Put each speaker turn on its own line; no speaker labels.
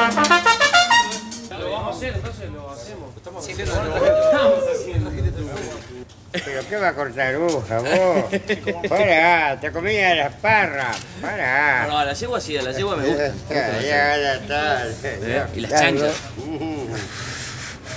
Lo vamos a hacer, entonces lo hacemos. Estamos haciendo.
¿Pero qué va a cortar aguja, vos? Pará, te comía las parras. Pará.
No, a la yegua sí, a la yegua me gusta.
Ya está.
Y las chanchas.